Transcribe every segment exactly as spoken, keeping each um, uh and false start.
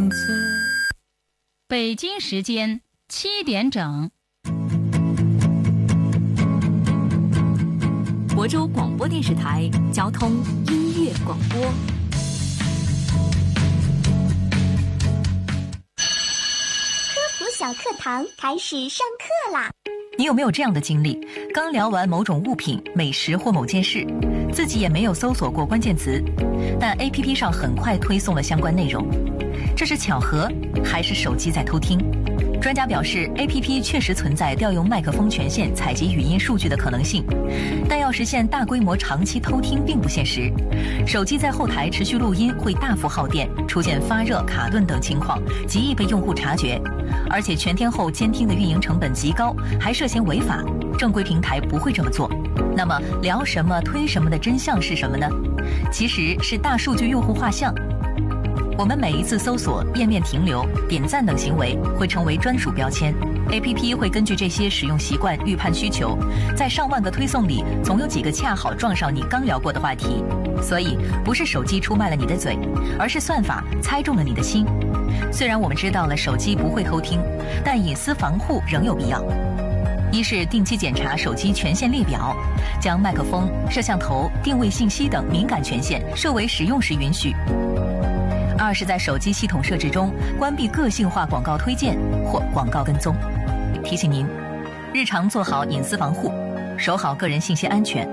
从此。 北京时间七点整。 亳州广播电视台交通音乐广播。 科普小课堂开始上课啦！ 你有没有这样的经历？刚聊完某种物品、美食或某件事，自己也没有搜索过关键词，但 A P P 上很快推送了相关内容。这是巧合，还是手机在偷听？专家表示 A P P 确实存在调用麦克风权限采集语音数据的可能性，但要实现大规模长期偷听并不现实。手机在后台持续录音会大幅耗电，出现发热、卡顿等情况，极易被用户察觉。而且全天候监听的运营成本极高，还涉嫌违法，正规平台不会这么做。那么聊什么推什么的真相是什么呢？其实是大数据用户画像。我们每一次搜索、页面停留、点赞等行为会成为专属标签 ，A P P 会根据这些使用习惯预判需求，在上万个推送里，总有几个恰好撞上你刚聊过的话题。所以，不是手机出卖了你的嘴，而是算法猜中了你的心。虽然我们知道了手机不会偷听，但隐私防护仍有必要。一是定期检查手机权限列表，将麦克风、摄像头、定位信息等敏感权限设为使用时允许。二是在手机系统设置中关闭个性化广告推荐或广告跟踪。提醒您，日常做好隐私防护，守好个人信息安全。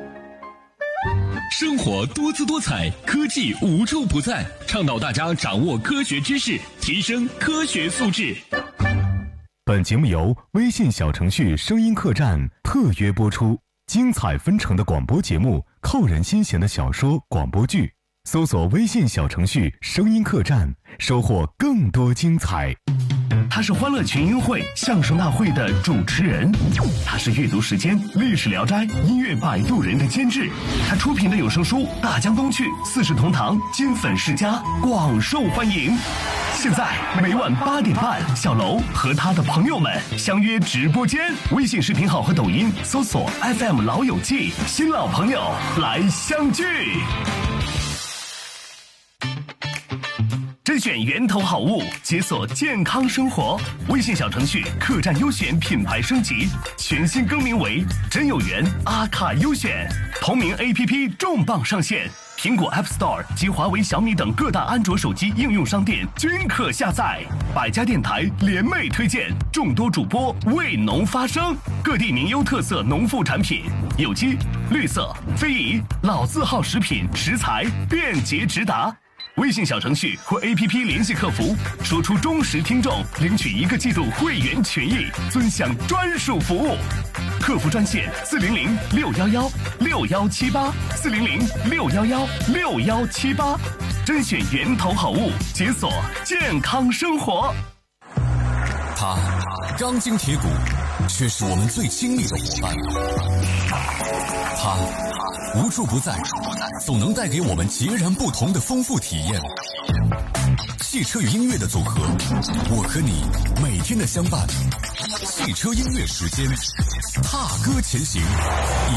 生活多姿多彩，科技无处不在，倡导大家掌握科学知识，提升科学素质。 本节目由微信小程序声音客栈特约播出，精彩纷呈的广播节目，扣人心弦的小说、广播剧。搜索微信小程序声音客栈，收获更多精彩。 他是欢乐群英会相声大会的主持人，他是阅读时间历史聊斋音乐摆渡人的监制，他出品的有声书《大江东去》《四世同堂》金粉世家广受欢迎。现在每晚八点半，小楼和他的朋友们相约直播间，微信视频号和抖音搜索 F M 老友记，新老朋友来相聚。甄选源头好物，解锁健康生活。微信小程序客栈优选品牌升级，全新更名为真有缘阿卡优选。同名 A P P 重磅上线，苹果 App Store 及华为、小米等各大安卓手机应用商店均可下载。百家电台联袂推荐，众多主播为农发声，各地名优特色农副产品，有机、绿色、非遗、老字号食品食材便捷直达。微信小程序或 A P P 联系客服，说出忠实听众，领取一个季度会员权益，尊享专属服务。客服专线四零零六幺幺六幺七八四零零六幺幺六幺七八，甄选源头好物，解锁健康生活。 他钢筋铁骨，却是我们最亲密的伙伴。他无处不在，总能带给我们截然不同的丰富体验。汽车与音乐的组合，我和你每天的相伴。汽车音乐时间，踏歌前行。